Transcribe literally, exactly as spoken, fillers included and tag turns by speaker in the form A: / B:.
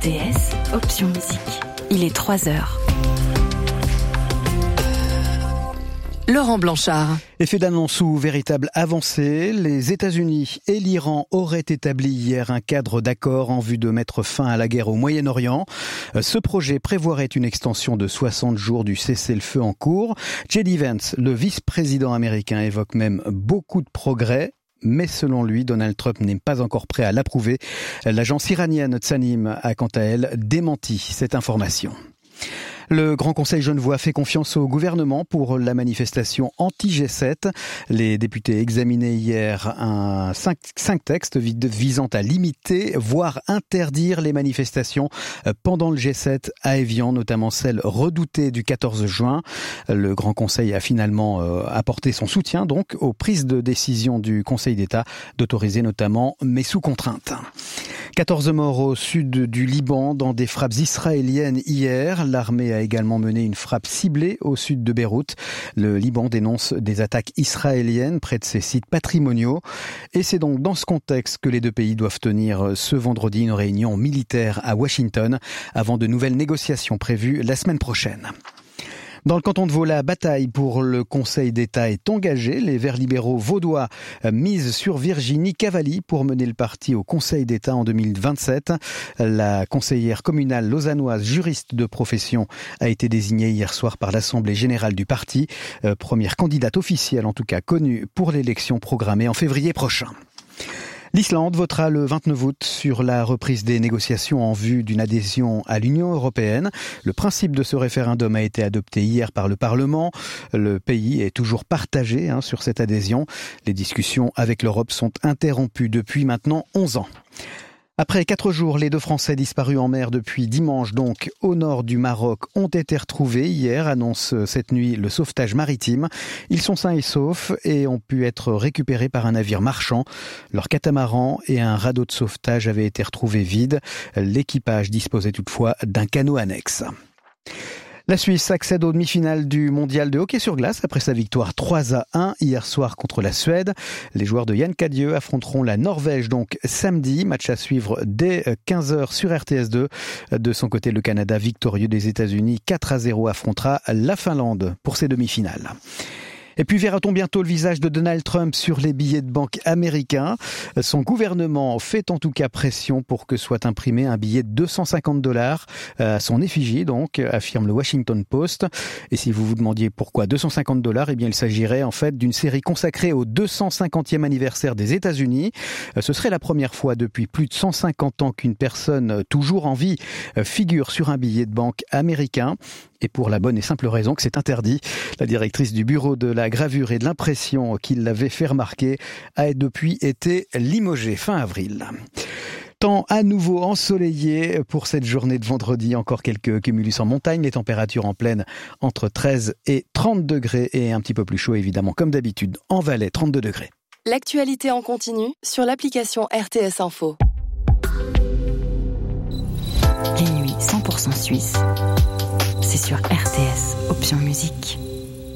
A: T S, option musique. Il est trois heures. Laurent Blanchard.
B: Effet d'annonce ou véritable avancée, les États-Unis et l'Iran auraient établi hier un cadre d'accord en vue de mettre fin à la guerre au Moyen-Orient. Ce projet prévoirait une extension de soixante jours du cessez-le-feu en cours. J D Vance, le vice-président américain, évoque même beaucoup de progrès. Mais selon lui, Donald Trump n'est pas encore prêt à l'approuver. L'agence iranienne Tsanim a quant à elle démenti cette information. Le Grand Conseil genevois fait confiance au gouvernement pour la manifestation anti-G sept. Les députés examinaient hier un cinq, cinq textes visant à limiter, voire interdire les manifestations pendant le G sept à Évian, notamment celle redoutée du quatorze juin. Le Grand Conseil a finalement apporté son soutien donc aux prises de décision du Conseil d'État d'autoriser notamment, mais sous contrainte. quatorze morts au sud du Liban dans des frappes israéliennes hier. L'armée a également mené une frappe ciblée au sud de Beyrouth. Le Liban dénonce des attaques israéliennes près de ses sites patrimoniaux. Et c'est donc dans ce contexte que les deux pays doivent tenir ce vendredi une réunion militaire à Washington avant de nouvelles négociations prévues la semaine prochaine. Dans le canton de Vaud, la bataille pour le Conseil d'État est engagée. Les Verts libéraux vaudois misent sur Virginie Cavalli pour mener le parti au Conseil d'État en deux mille vingt-sept. La conseillère communale lausannoise, juriste de profession, a été désignée hier soir par l'Assemblée générale du parti. Première candidate officielle, en tout cas connue, pour l'élection programmée en février prochain. L'Islande votera le vingt-neuf août sur la reprise des négociations en vue d'une adhésion à l'Union européenne. Le principe de ce référendum a été adopté hier par le Parlement. Le pays est toujours partagé hein, sur cette adhésion. Les discussions avec l'Europe sont interrompues depuis maintenant onze ans. Après quatre jours, les deux Français disparus en mer depuis dimanche, donc au nord du Maroc, ont été retrouvés hier, annonce cette nuit le sauvetage maritime. Ils sont sains et saufs et ont pu être récupérés par un navire marchand. Leur catamaran et un radeau de sauvetage avaient été retrouvés vides. L'équipage disposait toutefois d'un canot annexe. La Suisse accède aux demi-finales du mondial de hockey sur glace après sa victoire trois à un hier soir contre la Suède. Les joueurs de Yann Cadieux affronteront la Norvège donc samedi. Match à suivre dès quinze heures sur R T S deux. De son côté, le Canada victorieux des États-Unis quatre à zéro affrontera la Finlande pour ses demi-finales. Et puis verra-t-on bientôt le visage de Donald Trump sur les billets de banque américains ? Son gouvernement fait en tout cas pression pour que soit imprimé un billet de deux cent cinquante dollars à son effigie, donc, affirme le Washington Post. Et si vous vous demandiez pourquoi deux cent cinquante dollars, eh bien il s'agirait en fait d'une série consacrée au deux cent cinquantième anniversaire des États-Unis. Ce serait la première fois depuis plus de cent cinquante ans qu'une personne toujours en vie figure sur un billet de banque américain. Et pour la bonne et simple raison que c'est interdit. La directrice du bureau de la gravure et de l'impression qui l'avait fait remarquer a depuis été limogée fin avril. Temps à nouveau ensoleillé pour cette journée de vendredi. Encore quelques cumulus en montagne. Les températures en pleine entre treize et trente degrés et un petit peu plus chaud évidemment comme d'habitude en Valais, trente-deux degrés.
C: L'actualité en continu sur l'application R T S Info.
A: Les nuits cent pour cent suisses. C'est sur R T S, option musique.